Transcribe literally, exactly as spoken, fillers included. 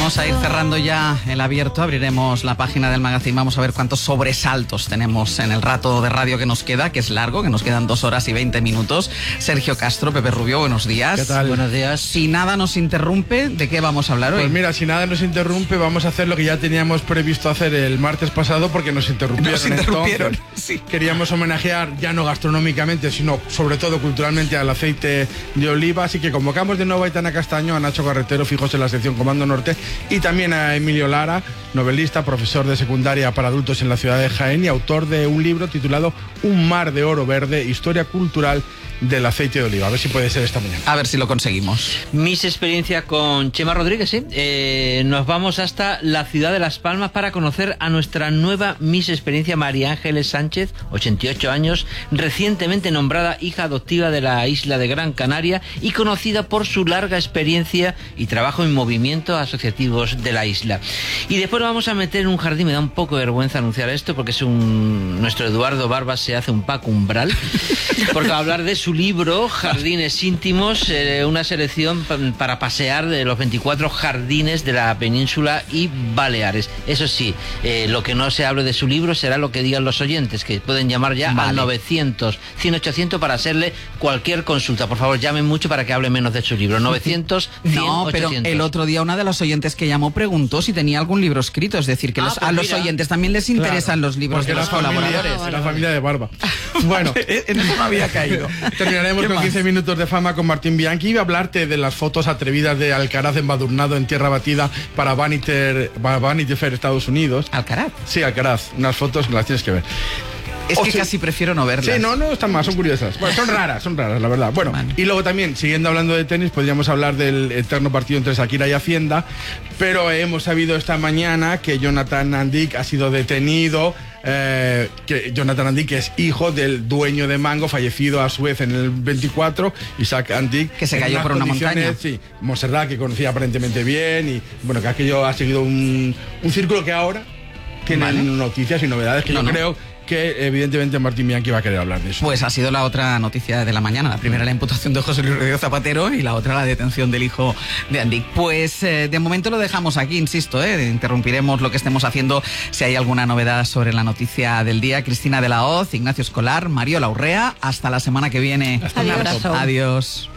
Vamos a ir cerrando ya el abierto, abriremos la página del magazine, vamos a ver cuántos sobresaltos tenemos en el rato de radio que nos queda, que es largo, que nos quedan dos horas y veinte minutos. Sergio Castro, Pepe Rubio, buenos días. ¿Qué tal? Buenos días. Si nada nos interrumpe, ¿de qué vamos a hablar hoy? Pues mira, si nada nos interrumpe, vamos a hacer lo que ya teníamos previsto hacer el martes pasado porque nos interrumpieron. Nos interrumpieron, entonces, sí. Queríamos homenajear, ya no gastronómicamente, sino sobre todo culturalmente al aceite de oliva, así que convocamos de nuevo a Aitana Castaño, a Nacho Carretero, fijos en la sección Comando Norte, y también a Emilio Lara, novelista, profesor de secundaria para adultos en la ciudad de Jaén y autor de un libro titulado Un mar de oro verde, historia cultural del aceite de oliva. A ver si puede ser esta mañana. A ver si lo conseguimos. Mis experiencias con Chema Rodríguez, ¿sí? Eh, nos vamos hasta la ciudad de Las Palmas para conocer a nuestra nueva Miss Experiencia, María Ángeles Sánchez, ochenta y ocho años, recientemente nombrada hija adoptiva de la isla de Gran Canaria y conocida por su larga experiencia y trabajo en movimientos asociativos de la isla. Y después nos vamos a meter en un jardín, me da un poco de vergüenza anunciar esto porque es un... nuestro Eduardo Barbas se hace un pack umbral, porque va a hablar de su libro Jardines Íntimos, eh, una selección para pasear de los veinticuatro jardines de la península y Baleares. Eso sí, eh, lo que no se hable de su libro será lo que digan los oyentes, que pueden llamar ya vale. al novecientos, cien, ochocientos para hacerle cualquier consulta. Por favor, llamen mucho para que hable menos de su libro. novecientos, cien, no, pero ochocientos. El otro día una de los oyentes que llamó preguntó si tenía algún libro escrito, es decir, que ah, los, pues a los mira. oyentes también les interesan Claro, los libros de los colaboradores. Familia, la familia de Barba. Bueno, en eso no había caído. Terminaremos con más? quince minutos de fama con Martín Bianchi. Iba a hablarte de las fotos atrevidas de Alcaraz embadurnado en tierra batida para Vanity, para Vanity Fair Estados Unidos. ¿Alcaraz? Sí, Alcaraz. Unas fotos que las tienes que ver. Es o que sí. casi prefiero no verlas. Sí, no, no están más, son curiosas. Bueno, son raras, son raras, la verdad. Bueno, Vale. Y luego también, siguiendo hablando de tenis, podríamos hablar del eterno partido entre Shakira y Hacienda, pero hemos sabido esta mañana que Jonathan Andic ha sido detenido. Eh, que Jonathan Andic, que es hijo del dueño de Mango, fallecido a su vez en el veinticuatro, Isaac Andic, que se cayó por una montaña. Sí, Montserrat, que conocía aparentemente bien, y bueno, que aquello ha seguido un, un círculo que ahora tiene Vale. noticias y novedades que no, yo no. creo que evidentemente Martín Bianchi va a querer hablar de eso. Pues ha sido la otra noticia de la mañana. La primera la imputación de José Luis Rodríguez Zapatero y la otra la detención del hijo de Andic. Pues eh, de momento lo dejamos aquí, insisto, eh, interrumpiremos lo que estemos haciendo si hay alguna novedad sobre la noticia del día. Cristina de la Hoz, Ignacio Escolar, Mariola Urrea, hasta la semana que viene. Hasta un abrazo. Adiós.